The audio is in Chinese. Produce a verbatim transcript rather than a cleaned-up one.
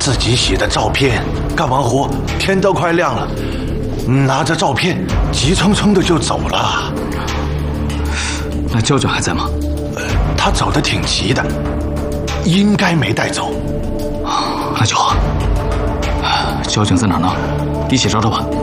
自己洗的照片，干完活天都快亮了，拿着照片急匆匆的就走了。 那娇娇还在吗？ 呃，他走得挺急的，应该没带走。 那就好。交警在哪儿呢？一起找找吧。